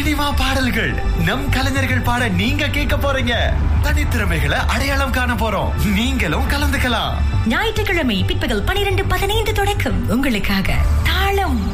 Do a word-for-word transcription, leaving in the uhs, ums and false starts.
Cinema பாடல்கள், நம் கலைஞர்கள் பாட நீங்க கேட்க போறீங்க. தனித்திறமைகளை அடையாளம் காண போறோம். நீங்களும் கலந்துக்கலாம். ஞாயிற்றுக்கிழமை பிற்பகல் பனிரெண்டு பதினைந்து தொடக்கம் உங்களுக்காக தாளம்